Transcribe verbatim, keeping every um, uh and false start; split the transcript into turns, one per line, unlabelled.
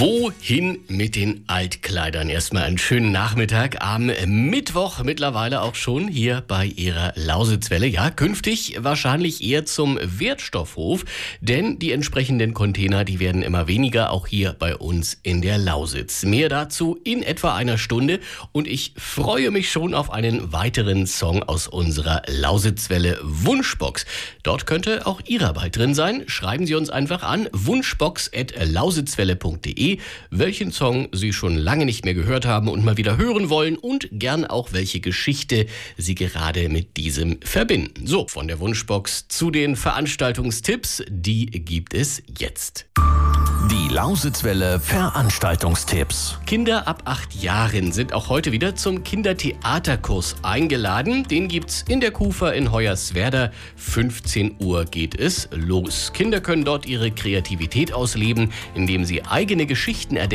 Wohin mit den Altkleidern? Erstmal einen schönen Nachmittag am Mittwoch, mittlerweile auch schon hier bei Ihrer Lausitzwelle. Ja, künftig wahrscheinlich eher zum Wertstoffhof, denn die entsprechenden Container, die werden immer weniger, auch hier bei uns in der Lausitz. Mehr dazu in etwa einer Stunde und ich freue mich schon auf einen weiteren Song aus unserer Lausitzwelle Wunschbox. Dort könnte auch Ihrer bald drin sein. Schreiben Sie uns einfach an wunschbox at lausitzwelle punkt de, welchen Song Sie schon lange nicht mehr gehört haben und mal wieder hören wollen und gern auch welche Geschichte Sie gerade mit diesem verbinden. So, von der Wunschbox zu den Veranstaltungstipps, die gibt es jetzt.
Die Lausitzwelle Veranstaltungstipps.
Kinder ab acht Jahren sind auch heute wieder zum Kindertheaterkurs eingeladen. Den gibt's in der Kufa in Hoyerswerda. fünfzehn Uhr geht es los. Kinder können dort ihre Kreativität ausleben, indem sie eigene Geschichten erdenken